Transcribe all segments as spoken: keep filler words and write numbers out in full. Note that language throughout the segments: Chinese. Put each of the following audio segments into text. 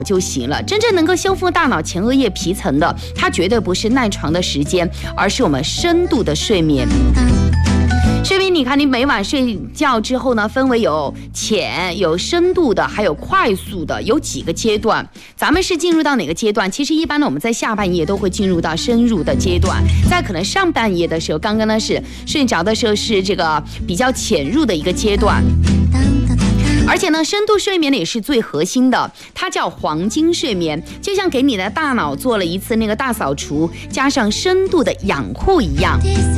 就行了。真正能够修复大脑前额叶皮层的，它绝对不是耐床的时间，而是我们深度的睡眠。睡眠，你看你每晚睡觉之后呢，分为有浅、有深度的，还有快速的，有几个阶段。咱们是进入到哪个阶段？其实一般呢，我们在下半夜都会进入到深入的阶段，在可能上半夜的时候，刚刚呢是睡着的时候是这个比较浅入的一个阶段。而且呢，深度睡眠呢也是最核心的，它叫黄金睡眠，就像给你的大脑做了一次那个大扫除，加上深度的养护一样。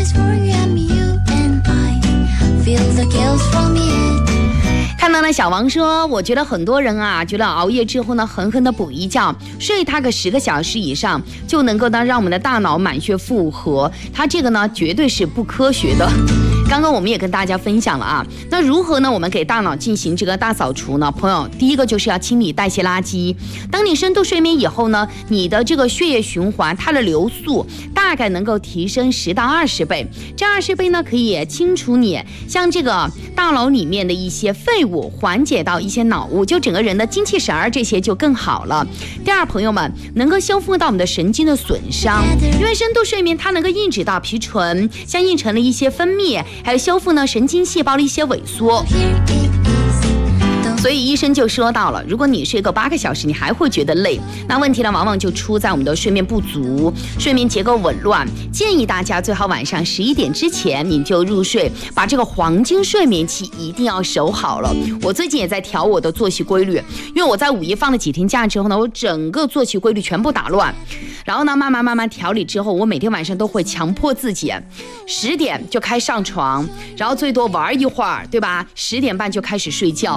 看到了小王说，我觉得很多人啊，觉得熬夜之后呢，狠狠的补一觉，睡他个十个小时以上，就能够呢让我们的大脑满血复活。他这个呢，绝对是不科学的。刚刚我们也跟大家分享了啊，那如何呢？我们给大脑进行这个大扫除呢？朋友，第一个就是要清理代谢垃圾。当你深度睡眠以后呢，你的这个血液循环，它的流速大概能够提升十到二十倍。这二十倍呢，可以清除你像这个大脑里面的一些废物，缓解到一些脑雾，就整个人的精气神儿这些就更好了。第二，朋友们，能够修复到我们的神经的损伤，因为深度睡眠它能够抑制到皮醇、相应成的一些分泌。还有修复呢神经细胞的一些萎缩，所以医生就说到了，如果你睡够八个小时，你还会觉得累，那问题呢往往就出在我们的睡眠不足、睡眠结构紊乱。建议大家最好晚上十一点之前你就入睡，把这个黄金睡眠期一定要守好了。我最近也在调我的作息规律，因为我在五一放了几天假之后呢，我整个作息规律全部打乱。然后呢，慢慢慢慢调理之后，我每天晚上都会强迫自己，十点就开上床，然后最多玩一会儿，对吧？十点半就开始睡觉。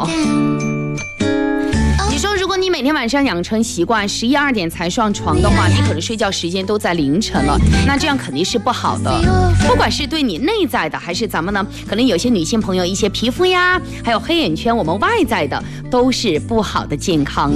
你说，如果你每天晚上养成习惯，十一二点才上床的话，你可能睡觉时间都在凌晨了，那这样肯定是不好的。不管是对你内在的，还是咱们呢，可能有些女性朋友一些皮肤呀，还有黑眼圈，我们外在的都是不好的健康。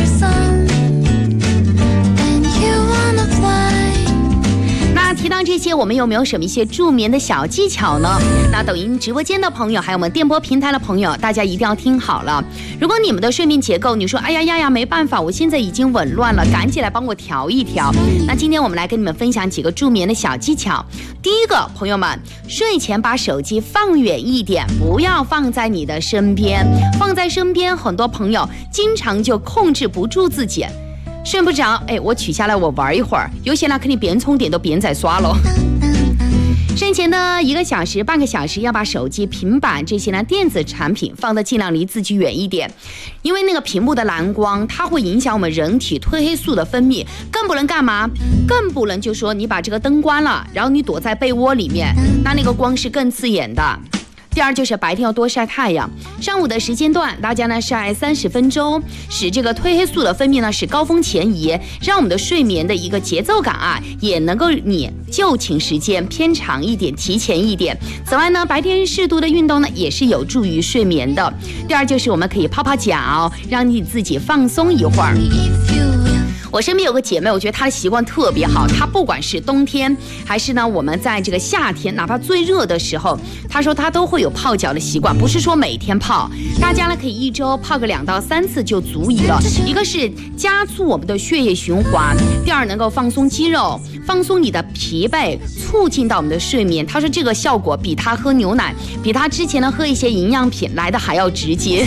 提到这些，我们有没有什么一些助眠的小技巧呢？那抖音直播间的朋友，还有我们电波平台的朋友，大家一定要听好了。如果你们的睡眠结构，你说哎呀呀呀没办法，我现在已经紊乱了，赶紧来帮我调一调。那今天我们来跟你们分享几个助眠的小技巧。第一个，朋友们，睡前把手机放远一点，不要放在你的身边。放在身边，很多朋友经常就控制不住自己。睡不着，哎，我取下来我玩一会儿，有些呢肯定边充电都边在刷了。睡前的一个小时、半个小时，要把手机、平板这些呢电子产品放得尽量离自己远一点，因为那个屏幕的蓝光，它会影响我们人体褪黑素的分泌，更不能干嘛？更不能就说你把这个灯关了，然后你躲在被窝里面，那那个光是更刺眼的。第二就是白天要多晒太阳，上午的时间段大家呢晒三十分钟，使这个褪黑素的分泌呢使高峰前移，让我们的睡眠的一个节奏感啊也能够你就寝时间偏长一点，提前一点。此外呢，白天适度的运动呢也是有助于睡眠的。第二就是我们可以泡泡脚，让你自己放松一会儿。我身边有个姐妹，我觉得她的习惯特别好，她不管是冬天还是呢我们在这个夏天，哪怕最热的时候，她说她都会有泡脚的习惯，不是说每天泡，大家呢可以一周泡个两到三次就足以了。一个是加速我们的血液循环，第二能够放松肌肉，放松你的疲惫，促进到我们的睡眠。她说这个效果比她喝牛奶，比她之前呢喝一些营养品来的还要直接。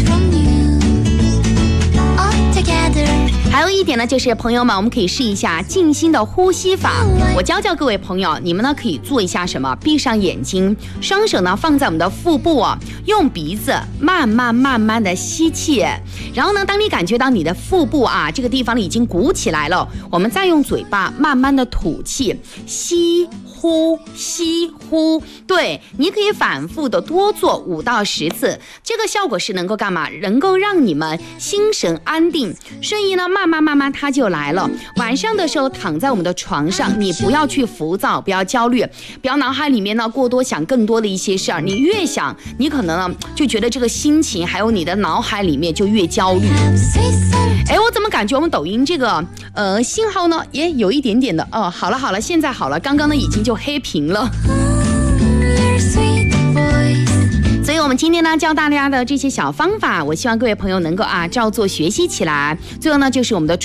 还有一点呢，就是朋友们，我们可以试一下静心的呼吸法。我教教各位朋友，你们呢可以做一下什么？闭上眼睛，双手呢放在我们的腹部啊，用鼻子慢慢慢慢的吸气，然后呢，当你感觉到你的腹部啊这个地方已经鼓起来了，我们再用嘴巴慢慢的吐气，吸呼吸呼，对，你可以反复的多做五到十次，这个效果是能够干嘛？能够让你们心神安定，睡意呢慢慢慢慢它就来了。晚上的时候躺在我们的床上，你不要去浮躁，不要焦虑，不要脑海里面呢过多想更多的一些事儿，你越想，你可能呢就觉得这个心情还有你的脑海里面就越焦虑。哎，我怎么感觉我们抖音这个呃信号呢也有一点点的哦，好了好了，现在好了，刚刚呢已经就黑屏了。所以我们今天呢教大家的这些小方法，我希望各位朋友能够啊照做学习起来。最后呢就是我们的